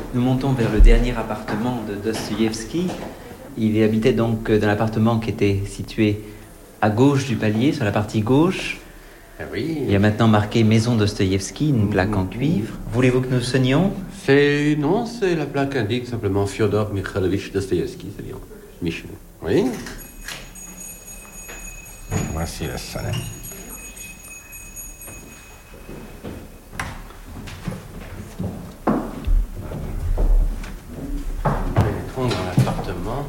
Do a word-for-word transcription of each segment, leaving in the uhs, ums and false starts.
Nous montons vers le dernier appartement de Dostoïevski. Il habitait donc dans l'appartement qui était situé à gauche du palier, sur la partie gauche. Ah oui. Il y a maintenant marqué Maison Dostoïevski, une plaque en cuivre. Voulez-vous que nous sonnions? C'est... Non, c'est la plaque indique simplement Fyodor Mikhailovich Dostoïevski, c'est-à-dire Michel. Oui. Voici la salle. Pénétrons dans l'appartement.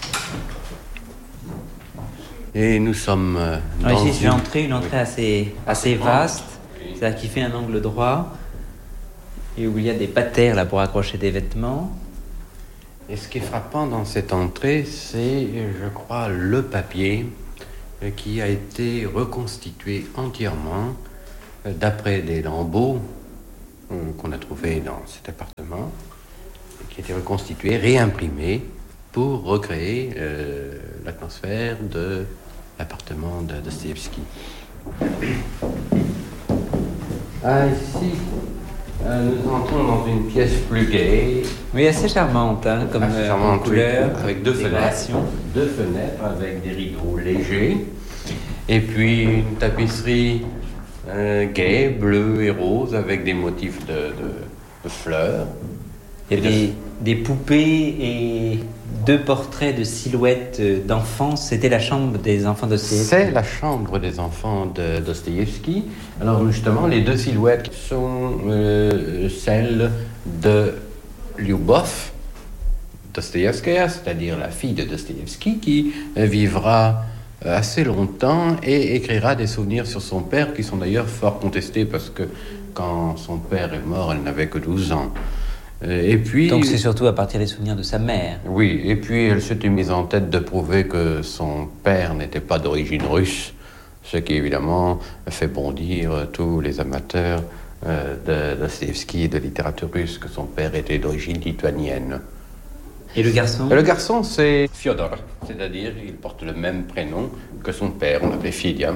Et nous sommes euh, Alors dans ici, c'est une... l'entrée, une entrée oui. assez, assez vaste, Oui. c'est-à-dire qui fait un angle droit, et où il y a des patères là pour accrocher des vêtements. Et ce qui est frappant dans cette entrée, c'est, je crois, le papier qui a été reconstitué entièrement d'après des lambeaux qu'on a trouvés dans cet appartement, qui a été reconstitué, réimprimé pour recréer euh, l'atmosphère de l'appartement de Dostoïevski. Ah, ici, euh, nous entrons dans une pièce plus gaie. Oui, assez charmante, hein, comme Assez euh, charmante, couleur, oui, avec deux décoration. fenêtres, deux fenêtres avec des rideaux légers, et puis une tapisserie euh, gaie, bleue et rose avec des motifs de, de, de fleurs. Il y a des, des poupées et deux portraits de silhouettes d'enfants. C'était la chambre des enfants Dostoïevski. C'est la chambre des enfants de Dostoïevski. Alors justement, les deux silhouettes sont euh, celles de Lyubov Dostoïevskaya, c'est-à-dire la fille de Dostoïevski, qui euh, vivra euh, assez longtemps et écrira des souvenirs sur son père, qui sont d'ailleurs fort contestés, parce que quand son père est mort, elle n'avait que douze ans. Euh, et puis, Donc c'est surtout à partir des souvenirs de sa mère. oui, et puis elle s'était mise en tête de prouver que son père n'était pas d'origine russe, ce qui évidemment fait bondir tous les amateurs euh, de Dostoïevski et de littérature russe, que son père était d'origine lituanienne. Et le garçon? Et le garçon, c'est Fyodor, c'est-à-dire il porte le même prénom que son père, on l'appelait Fidya.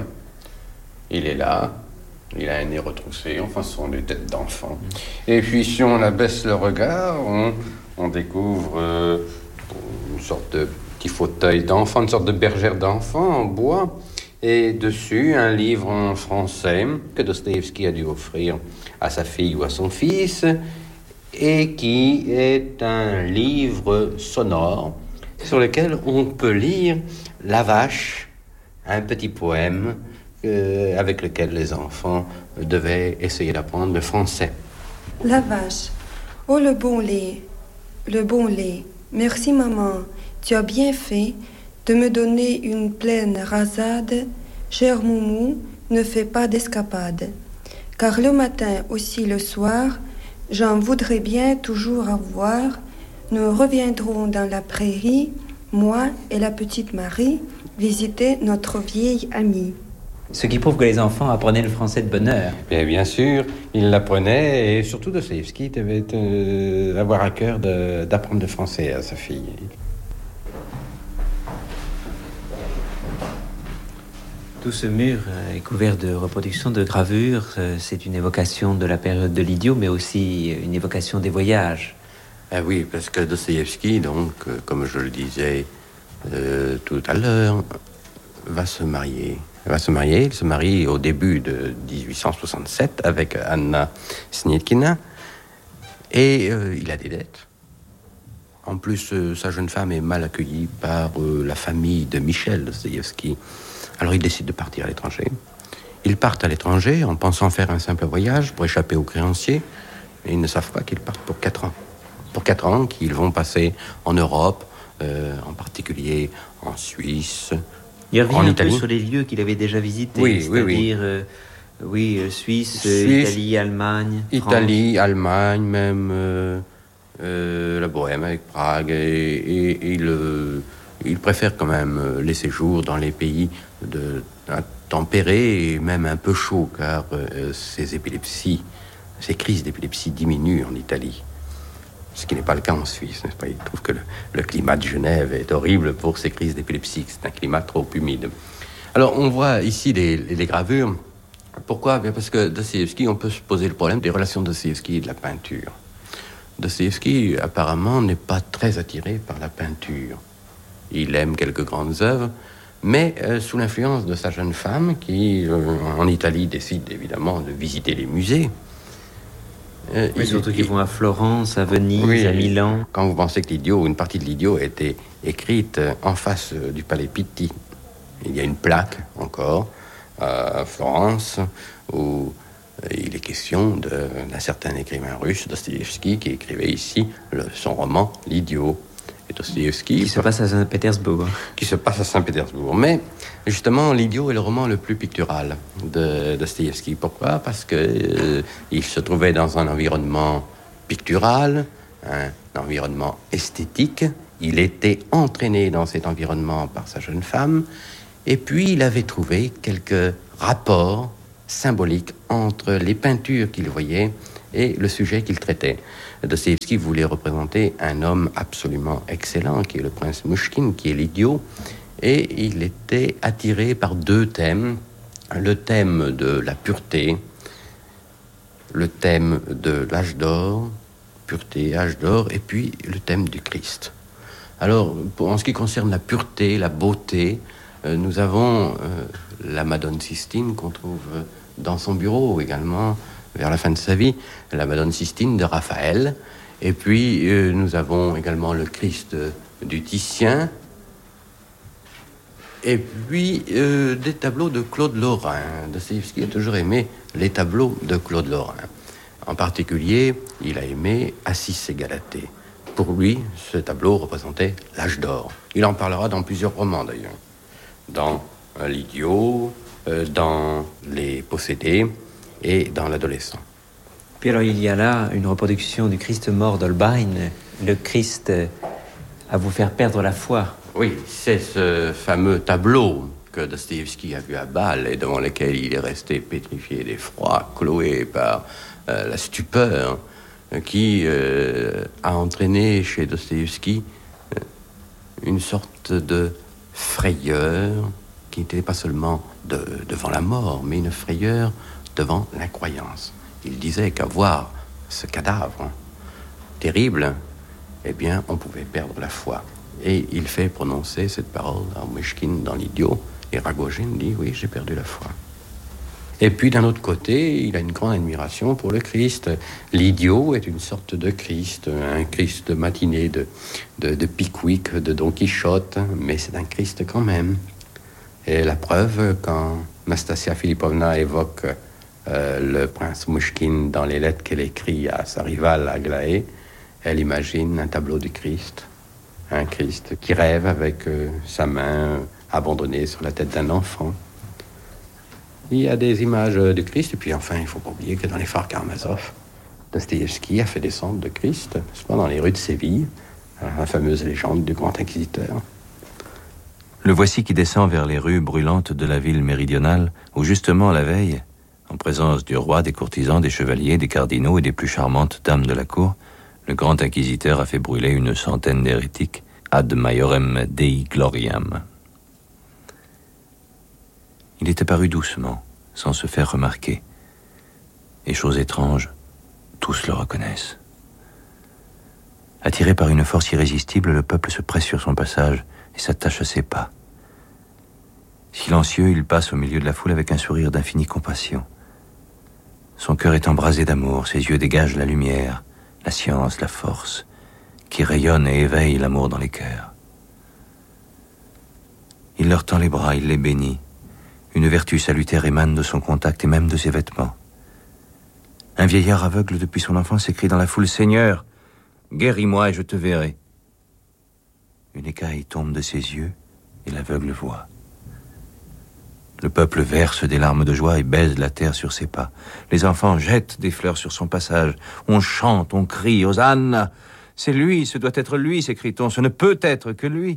Il est là, il a un nez retroussé, enfin ce sont des têtes d'enfants. Et puis si on abaisse le regard, on, on découvre euh, une sorte de petit fauteuil d'enfant, une sorte de bergère d'enfant en bois, et dessus un livre en français que Dostoïevski a dû offrir à sa fille ou à son fils, et qui est un livre sonore sur lequel on peut lire La Vache, un petit poème euh, avec lequel les enfants devaient essayer d'apprendre le français. La vache. Oh, le bon lait. Le bon lait. Merci, maman. Tu as bien fait de me donner une pleine rasade. Cher Moumou, ne fais pas d'escapade. Car le matin aussi le soir, j'en voudrais bien toujours avoir. Nous reviendrons dans la prairie, moi et la petite Marie, visiter notre vieille amie. Ce qui prouve que les enfants apprenaient le français de bonne heure. Bien, bien sûr, il l'apprenait, et surtout Dostoïevski devait euh, avoir à cœur de, d'apprendre le français à sa fille. Tout ce mur est couvert de reproductions, de gravures. C'est une évocation de la période de l'idiot, mais aussi une évocation des voyages. Ah oui, parce que Dostoïevski, donc, comme je le disais euh, tout à l'heure, va se marier. Il va se marier, il se marie au début de dix-huit cent soixante-sept avec Anna Snitkina, et euh, il a des dettes. En plus, euh, sa jeune femme est mal accueillie par euh, la famille de Michel Dostoïevski. Alors il décide de partir à l'étranger. Ils partent à l'étranger en pensant faire un simple voyage pour échapper aux créanciers, mais ils ne savent pas qu'ils partent pour quatre ans. Pour quatre ans qu'ils vont passer en Europe, euh, en particulier en Suisse, il revient en un Italie. peu sur les lieux qu'il avait déjà visités, oui, c'est-à-dire oui, oui. Euh, oui, euh, Suisse, Suisse, Italie, Allemagne, Italie, France. Allemagne, même euh, euh, la Bohème avec Prague, et, et, et il, euh, il préfère quand même les séjours dans les pays de, de tempérés et même un peu chauds, car euh, ces épilepsies, ces crises d'épilepsie diminuent en Italie. Ce qui n'est pas le cas en Suisse, n'est-ce pas? Il trouve que le, le climat de Genève est horrible pour ces crises d'épilepsie, c'est un climat trop humide. Alors, on voit ici les, les, les gravures. Pourquoi? Bien parce que Dostoïevski, on peut se poser le problème des relations de Dostoïevski et de la peinture. Dostoïevski, apparemment, n'est pas très attiré par la peinture. Il aime quelques grandes œuvres, mais euh, sous l'influence de sa jeune femme, qui, euh, en Italie, décide évidemment de visiter les musées. Euh, oui, surtout qu'ils vont à Florence, à Venise, oui, à Milan. Quand vous pensez que l'Idiot, une partie de l'Idiot a été écrite en face du palais Pitti, il y a une plaque encore à Florence où il est question d'un certain écrivain russe, Dostoïevski, qui écrivait ici le, son roman L'Idiot. Et Dostoïevski, qui se passe à Saint-Pétersbourg. Qui se passe à Saint-Pétersbourg. Mais justement, L'Idiot est le roman le plus pictural de Dostoïevski. Pourquoi ? Parce que euh, il se trouvait dans un environnement pictural, un environnement esthétique. Il était entraîné dans cet environnement par sa jeune femme. Et puis, il avait trouvé quelques rapports symboliques entre les peintures qu'il voyait et le sujet qu'il traitait. Dostoïevski voulait représenter un homme absolument excellent, qui est le prince Mouchkine, qui est l'idiot, et il était attiré par deux thèmes, le thème de la pureté, le thème de l'âge d'or, pureté, âge d'or, et puis le thème du Christ. Alors, pour, en ce qui concerne la pureté, la beauté, euh, nous avons euh, la Madone Sistine qu'on trouve dans son bureau également, vers la fin de sa vie, la Madone Sistine de Raphaël. Et puis, euh, nous avons également le Christ du Titien. Et puis, euh, des tableaux de Claude Lorrain. Dostoïevski a toujours aimé les tableaux de Claude Lorrain. En particulier, il a aimé Assis et Galatée. Pour lui, ce tableau représentait l'âge d'or. Il en parlera dans plusieurs romans, d'ailleurs. Dans euh, L'Idiot, euh, dans Les Possédés, et dans l'adolescent. Puis alors il y a là une reproduction du Christ mort d'Holbein, le Christ à vous faire perdre la foi. Oui, c'est ce fameux tableau que Dostoïevski a vu à Bâle et devant lequel il est resté pétrifié d'effroi, cloué par euh, la stupeur, euh, qui euh, a entraîné chez Dostoïevski euh, une sorte de frayeur qui n'était pas seulement de, devant la mort, mais une frayeur devant l'incroyance. Il disait qu'à voir ce cadavre terrible, eh bien, on pouvait perdre la foi. Et il fait prononcer cette parole à Mouchkine dans L'Idiot, et Ragojine dit, oui, j'ai perdu la foi. Et puis, d'un autre côté, il a une grande admiration pour le Christ. L'Idiot est une sorte de Christ, un Christ matiné de, de, de Pickwick, de Don Quichotte, mais c'est un Christ quand même. Et la preuve, quand Nastasia Philippovna évoque Euh, le prince Mouchkine dans les lettres qu'elle écrit à sa rivale Aglaé, elle imagine un tableau du Christ, un Christ qui rêve avec euh, sa main abandonnée sur la tête d'un enfant. Il y a des images du Christ, et puis enfin, il ne faut pas oublier que dans les phares Karamazov, Dostoïevski a fait descendre le Christ, n'est-ce pas, dans les rues de Séville, la fameuse légende du grand inquisiteur. Le voici qui descend vers les rues brûlantes de la ville méridionale, où justement la veille, en présence du roi, des courtisans, des chevaliers, des cardinaux et des plus charmantes dames de la cour, le grand inquisiteur a fait brûler une centaine d'hérétiques ad maiorem Dei gloriam. Il est apparu doucement, sans se faire remarquer. Et chose étrange, tous le reconnaissent. Attiré par une force irrésistible, le peuple se presse sur son passage et s'attache à ses pas. Silencieux, il passe au milieu de la foule avec un sourire d'infinie compassion. Son cœur est embrasé d'amour, ses yeux dégagent la lumière, la science, la force, qui rayonnent et éveillent l'amour dans les cœurs. Il leur tend les bras, il les bénit. Une vertu salutaire émane de son contact et même de ses vêtements. Un vieillard aveugle depuis son enfance s'écrie dans la foule « Seigneur, guéris-moi et je te verrai ». Une écaille tombe de ses yeux et l'aveugle voit. Le peuple verse des larmes de joie et baise la terre sur ses pas. Les enfants jettent des fleurs sur son passage. On chante, on crie « Hosanna !» C'est lui, ce doit être lui, s'écrie-t-on, ce ne peut être que lui.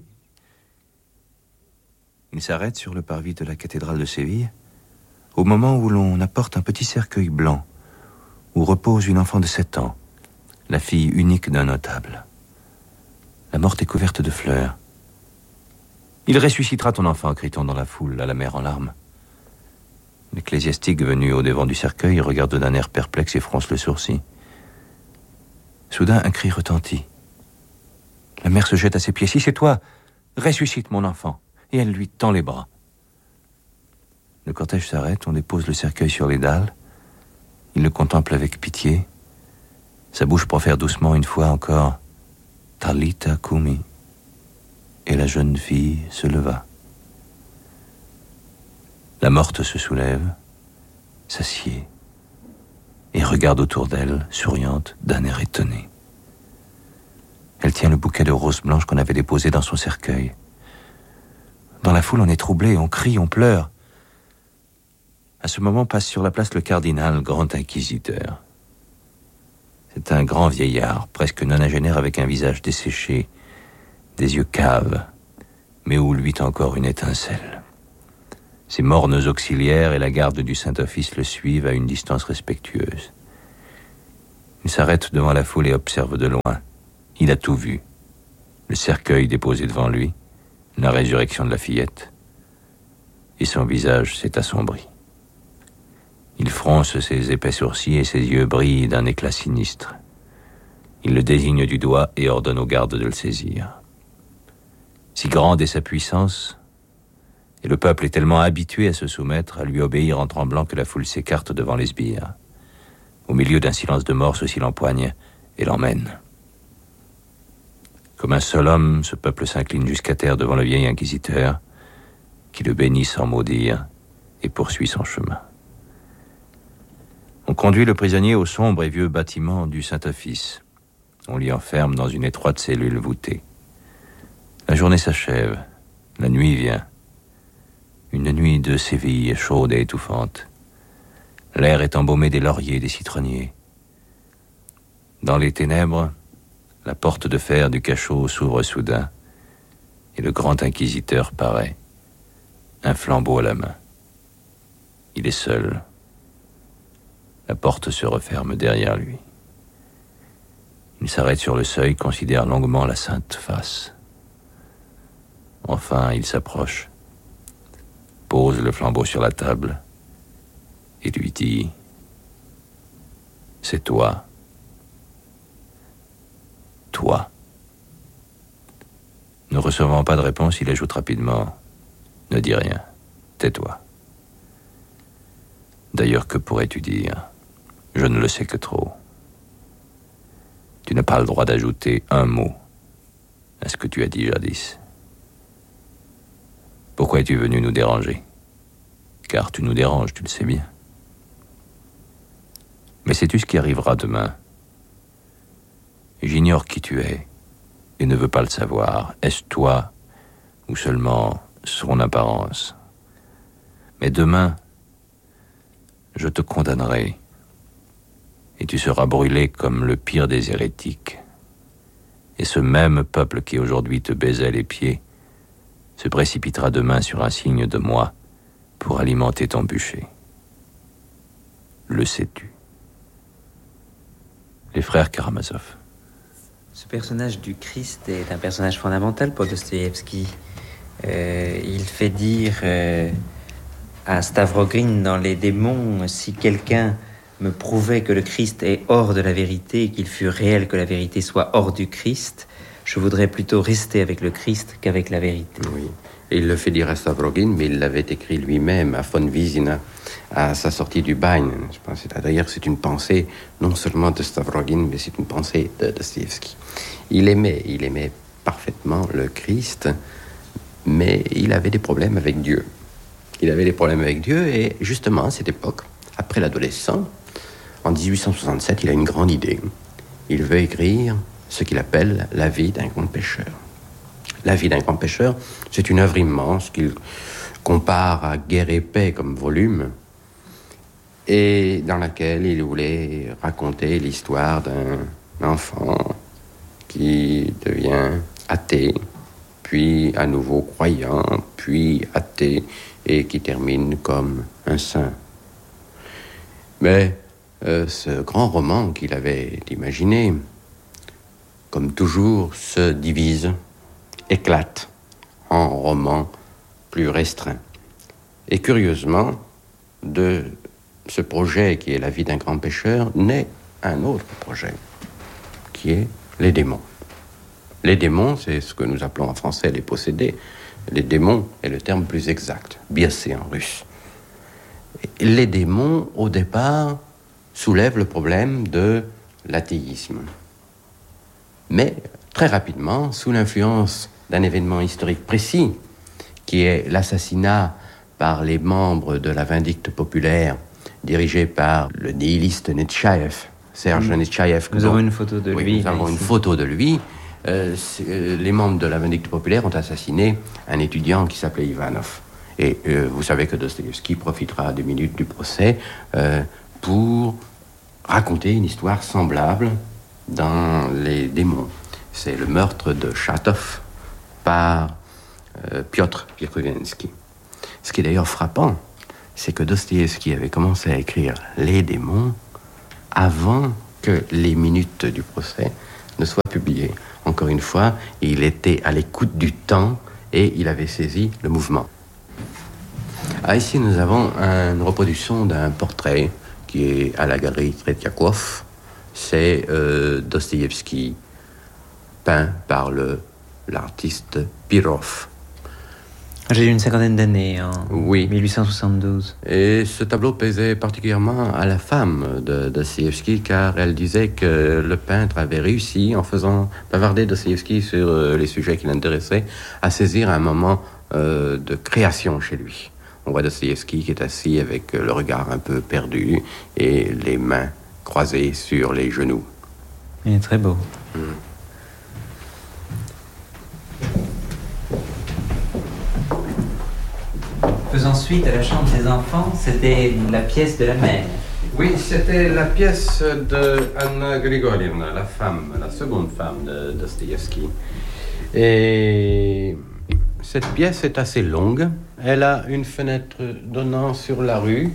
Il s'arrête sur le parvis de la cathédrale de Séville, au moment où l'on apporte un petit cercueil blanc, où repose une enfant de sept ans, la fille unique d'un notable. La morte est couverte de fleurs. « Il ressuscitera ton enfant », crie-t-on dans la foule, à la mère en larmes. L'ecclésiastique venu au devant du cercueil regarde d'un air perplexe et fronce le sourcil. Soudain, un cri retentit. La mère se jette à ses pieds. « Si c'est toi, ressuscite mon enfant !» Et elle lui tend les bras. Le cortège s'arrête, on dépose le cercueil sur les dalles. Il le contemple avec pitié. Sa bouche profère doucement une fois encore « Talita Kumi » et la jeune fille se leva. La morte se soulève, s'assied et regarde autour d'elle, souriante, d'un air étonné. Elle tient le bouquet de roses blanches qu'on avait déposé dans son cercueil. Dans la foule, on est troublé, on crie, on pleure. À ce moment passe sur la place le cardinal, grand inquisiteur. C'est un grand vieillard, presque nonagénaire, avec un visage desséché, des yeux caves, mais où luit encore une étincelle. Ses mornes auxiliaires et la garde du Saint-Office le suivent à une distance respectueuse. Il s'arrête devant la foule et observe de loin. Il a tout vu. Le cercueil déposé devant lui, la résurrection de la fillette, et son visage s'est assombri. Il fronce ses épais sourcils et ses yeux brillent d'un éclat sinistre. Il le désigne du doigt et ordonne aux gardes de le saisir. Si grande est sa puissance, et le peuple est tellement habitué à se soumettre, à lui obéir en tremblant, que la foule s'écarte devant les sbires. Au milieu d'un silence de mort, ceux-ci l'empoignent et l'emmènent. Comme un seul homme, ce peuple s'incline jusqu'à terre devant le vieil inquisiteur, qui le bénit sans mot dire et poursuit son chemin. On conduit le prisonnier au sombre et vieux bâtiment du Saint-Office. On l'y enferme dans une étroite cellule voûtée. La journée s'achève, la nuit vient. Une nuit de Séville, chaude et étouffante. L'air est embaumé des lauriers et des citronniers. Dans les ténèbres, la porte de fer du cachot s'ouvre soudain et le grand inquisiteur paraît, un flambeau à la main. Il est seul. La porte se referme derrière lui. Il s'arrête sur le seuil, considère longuement la sainte face. Enfin, il s'approche, pose le flambeau sur la table et lui dit « C'est toi. Toi. » Ne recevant pas de réponse, il ajoute rapidement « Ne dis rien, tais-toi. » D'ailleurs, que pourrais-tu dire ? Je ne le sais que trop. Tu n'as pas le droit d'ajouter un mot à ce que tu as dit jadis. Pourquoi es-tu venu nous déranger ? Car tu nous déranges, tu le sais bien. Mais sais-tu ce qui arrivera demain ? J'ignore qui tu es et ne veux pas le savoir. Est-ce toi ou seulement son apparence ? Mais demain, je te condamnerai et tu seras brûlé comme le pire des hérétiques. Et ce même peuple qui aujourd'hui te baisait les pieds se précipitera demain sur un signe de moi pour alimenter ton bûcher. Le sais-tu ? Les frères Karamazov. Ce personnage du Christ est un personnage fondamental pour Dostoïevski. Euh, il fait dire euh, à Stavrogin dans Les démons, si quelqu'un me prouvait que le Christ est hors de la vérité et qu'il fût réel que la vérité soit hors du Christ, je voudrais plutôt rester avec le Christ qu'avec la vérité. Oui, et il le fait dire à Stavrogin, mais il l'avait écrit lui-même à von Wiesina, à sa sortie du bagne. Je pense, d'ailleurs, c'est une pensée non seulement de Stavrogin, mais c'est une pensée de Dostoïevski. Il aimait, il aimait parfaitement le Christ, mais il avait des problèmes avec Dieu. Il avait des problèmes avec Dieu, et justement, à cette époque, après l'adolescence, en dix-huit cent soixante-sept, il a une grande idée. Il veut écrire ce qu'il appelle la vie d'un grand pécheur. La vie d'un grand pécheur, c'est une œuvre immense qu'il compare à Guerre et paix comme volume, et dans laquelle il voulait raconter l'histoire d'un enfant qui devient athée, puis à nouveau croyant, puis athée, et qui termine comme un saint. Mais euh, ce grand roman qu'il avait imaginé, comme toujours, se divise, éclate en romans plus restreints. Et curieusement, de ce projet qui est la vie d'un grand pécheur, naît un autre projet, qui est les démons. Les démons, c'est ce que nous appelons en français les possédés. Les démons est le terme plus exact, biasé en russe. Les démons, au départ, soulèvent le problème de l'athéisme. Mais, très rapidement, sous l'influence d'un événement historique précis, qui est l'assassinat par les membres de la Vindicte populaire, dirigée par le nihiliste Netchaïev, Serge mmh. Netchaïev. Nous avons une photo de oui, lui. Nous avons une photo de lui. Euh, les membres de la Vindicte populaire ont assassiné un étudiant qui s'appelait Ivanov. Et euh, vous savez que Dostoïevski profitera des minutes du procès euh, pour raconter une histoire semblable dans Les démons. C'est le meurtre de Chatov par euh, Piotr Pirkovensky. Ce qui est d'ailleurs frappant, c'est que Dostoïevski avait commencé à écrire Les démons avant que les minutes du procès ne soient publiées. Encore une fois, il était à l'écoute du temps et il avait saisi le mouvement. Ah, ici, nous avons une reproduction d'un portrait qui est à la galerie Tretiakov. C'est euh, Dostoïevski, peint par le, l'artiste Pirov. J'ai eu une cinquantaine d'années, en oui. mille huit cent soixante-douze. Et ce tableau plaisait particulièrement à la femme de Dostoïevski, car elle disait que le peintre avait réussi, en faisant bavarder Dostoïevski sur euh, les sujets qui l'intéressaient, à saisir un moment euh, de création chez lui. On voit Dostoïevski qui est assis avec le regard un peu perdu et les mains croisées sur les genoux. Il est très beau. Mmh. Faisant suite à la chambre des enfants, c'était la pièce de la mère. Oui, c'était la pièce de Anna Grigorievna, la femme, la seconde femme de Dostoïevski. Et cette pièce est assez longue. Elle a une fenêtre donnant sur la rue.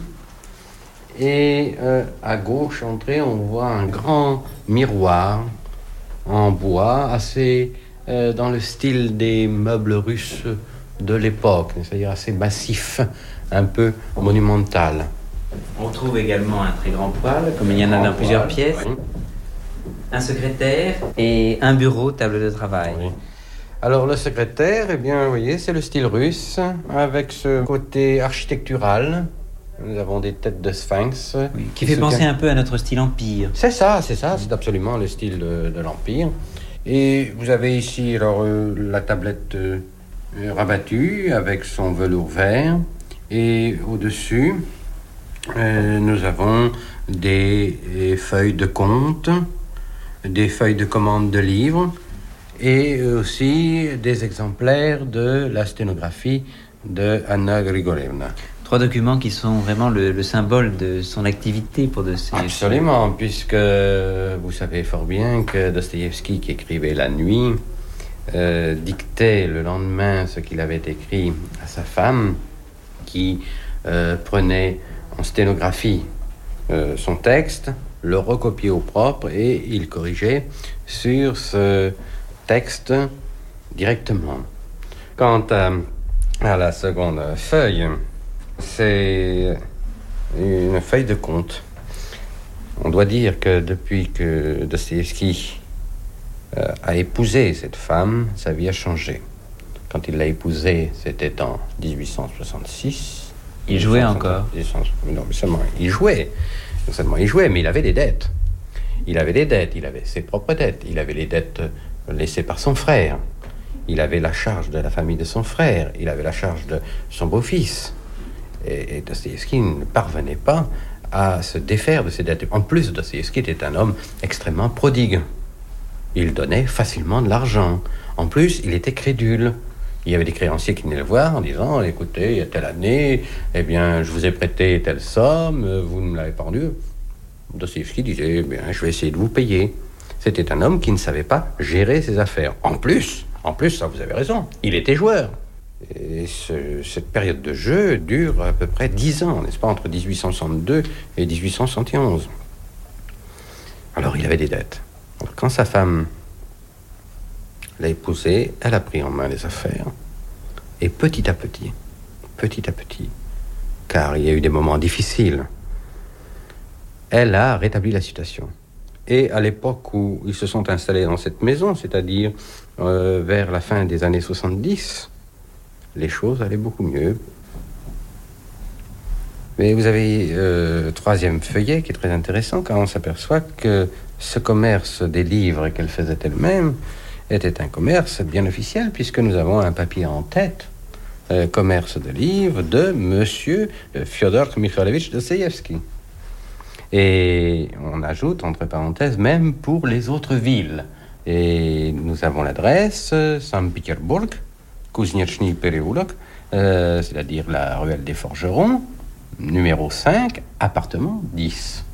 Et euh, à gauche, entrée, on voit un grand miroir en bois, assez euh, dans le style des meubles russes de l'époque, c'est-à-dire assez massif, un peu monumental. On trouve également un très grand poêle, comme il y en a dans plusieurs pièces, oui. Un secrétaire et un bureau, table de travail. Oui. Alors le secrétaire, eh bien, vous voyez, c'est le style russe, avec ce côté architectural. Nous avons des têtes de sphinx. Oui, qui fait penser un peu à notre style empire. C'est ça, c'est ça, c'est absolument le style de, de l'empire. Et vous avez ici alors euh, la tablette euh, rabattue avec son velours vert. Et au-dessus, euh, nous avons des, des feuilles de compte, des feuilles de commande de livres et aussi des exemplaires de la sténographie de Anna Grigorievna. Trois documents qui sont vraiment le, le symbole de son activité pour Dostoïevski. Absolument, puisque vous savez fort bien que Dostoïevski, qui écrivait la nuit, euh, dictait le lendemain ce qu'il avait écrit à sa femme, qui euh, prenait en sténographie euh, son texte, le recopiait au propre et il corrigeait sur ce texte directement. Quant à, à la seconde feuille, c'est une feuille de compte. On doit dire que depuis que Dostoïevski euh, a épousé cette femme, sa vie a changé. Quand il l'a épousée, c'était en dix-huit cent soixante-six. Il jouait encore. Non, mais seulement, il jouait. Non seulement il jouait, mais il avait des dettes. Il avait des dettes, il avait ses propres dettes. Il avait les dettes laissées par son frère. Il avait la charge de la famille de son frère. Il avait la charge de son beau-fils. Et, et Dostoïevski ne parvenait pas à se défaire de ses dettes. En plus, Dostoïevski était un homme extrêmement prodigue. Il donnait facilement de l'argent. En plus, il était crédule. Il y avait des créanciers qui venaient le voir en disant « Écoutez, il y a telle année, eh bien, je vous ai prêté telle somme, vous ne me l'avez pas rendue. » Dostoïevski disait eh « bien, je vais essayer de vous payer. » C'était un homme qui ne savait pas gérer ses affaires. En plus, en plus, ça vous avez raison, il était joueur. Et ce, cette période de jeu dure à peu près dix ans, n'est-ce pas, entre dix-huit cent soixante-deux et dix-huit cent soixante et onze. Alors, il avait des dettes. Alors, quand sa femme l'a épousé, elle a pris en main les affaires. Et petit à petit, petit à petit, car il y a eu des moments difficiles, elle a rétabli la situation. Et à l'époque où ils se sont installés dans cette maison, c'est-à-dire euh, vers la fin des années soixante-dix, les choses allaient beaucoup mieux. Mais vous avez euh, le troisième feuillet qui est très intéressant, car on s'aperçoit que ce commerce des livres qu'elle faisait elle-même était un commerce bien officiel, puisque nous avons un papier en tête, euh, commerce de livres de Monsieur Fyodor Mikhailovitch Dostoïevski. Et on ajoute, entre parenthèses, même pour les autres villes. Et nous avons l'adresse, Saint-Pétersbourg, Kuznechny Pereoulok, euh, c'est-à-dire la ruelle des Forgerons, numéro cinq, appartement dix.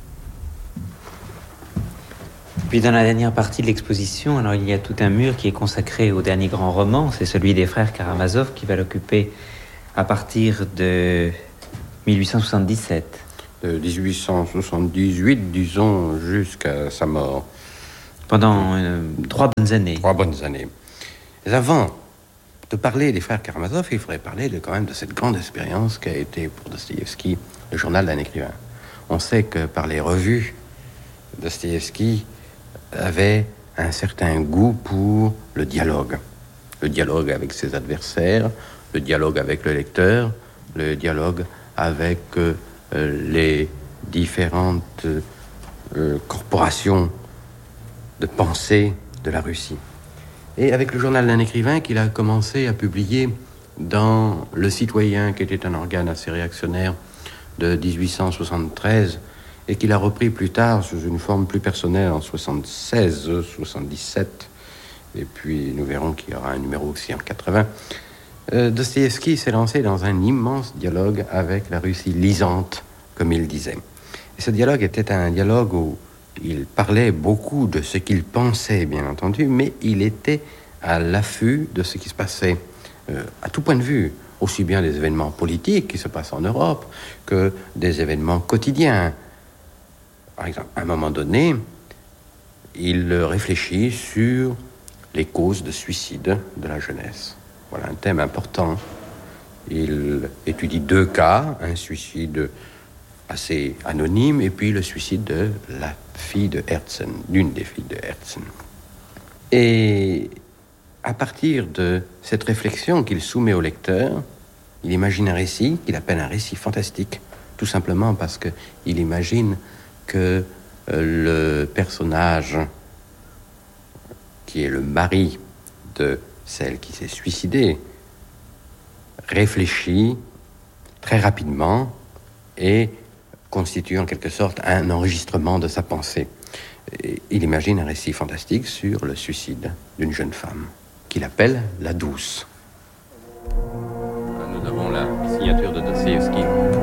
Puis dans la dernière partie de l'exposition, alors il y a tout un mur qui est consacré au dernier grand roman, c'est celui des frères Karamazov qui va l'occuper à partir de mille huit cent soixante-dix-sept. De dix-huit cent soixante-dix-huit, disons, jusqu'à sa mort. Pendant euh, trois bonnes années. Trois bonnes années. Mais avant de parler des frères Karamazov, il faudrait parler de, quand même de cette grande expérience qu'a été pour Dostoïevski le journal d'un écrivain. On sait que par les revues, Dostoïevski avait un certain goût pour le dialogue. Le dialogue avec ses adversaires, le dialogue avec le lecteur, le dialogue avec euh, les différentes euh, corporations de pensée de la Russie. Et avec le journal d'un écrivain qu'il a commencé à publier dans Le Citoyen, qui était un organe assez réactionnaire de dix-huit cent soixante-treize, et qu'il a repris plus tard sous une forme plus personnelle en soixante-seize, soixante-dix-sept, et puis nous verrons qu'il y aura un numéro aussi en quatre-vingts. Euh, Dostoïevski s'est lancé dans un immense dialogue avec la Russie lisante, comme il disait. Et ce dialogue était un dialogue où il parlait beaucoup de ce qu'il pensait, bien entendu, mais il était à l'affût de ce qui se passait euh, à tout point de vue, aussi bien des événements politiques qui se passent en Europe que des événements quotidiens. Par exemple, à un moment donné, il réfléchit sur les causes de suicide de la jeunesse. Voilà un thème important. Il étudie deux cas, un suicide assez anonyme et puis le suicide de la fille de Herzen, l'une des filles de Herzen. Et à partir de cette réflexion qu'il soumet au lecteur, il imagine un récit qu'il appelle un récit fantastique, tout simplement parce qu'il imagine que euh, le personnage qui est le mari de celle qui s'est suicidée réfléchit très rapidement et constitue en quelque sorte un enregistrement de sa pensée. Et il imagine un récit fantastique sur le suicide d'une jeune femme qu'il appelle la Douce. Nous avons la signature de Dostoïevski.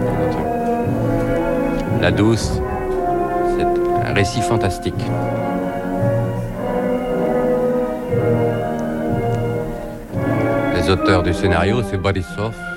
La Douce, c'est un récit fantastique. Les auteurs du scénario, c'est Borisov,